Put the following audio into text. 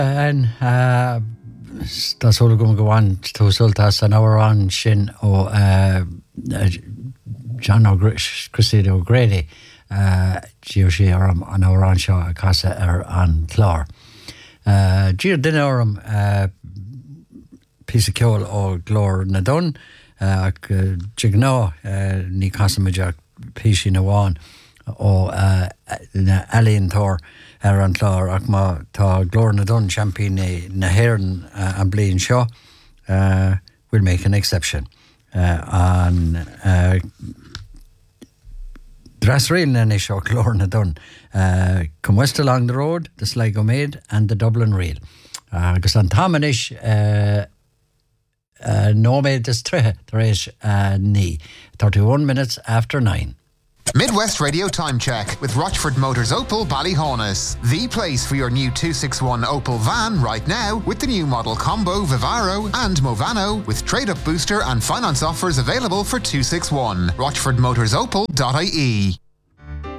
And Tásúla go bháin túsultas an ábharán sin ó John Christy O'Grady díor sé orm an ábharán seo a casa an chlár. Díor duine orm píosa ceol ó glór na dun ach jigná ní casamaideach píosaí na bháin ó na ealaíontóir an chlár ach má tá glór na dun champion na hÉireann an bliain seo we'll make an exception an Dras Rail na seo glór na dun come west along the road the Sligo Maid and the Dublin Rail agus an támanis nóméid is tríthe tar éis ní 31 minutes after 9. Midwest Radio Time Check with Rochford Motors Opel Ballyhaunis. The place for your new 261 Opel van right now with the new model Combo, Vivaro and Movano with trade-up booster and finance offers available for 261. RochfordMotorsOpel.ie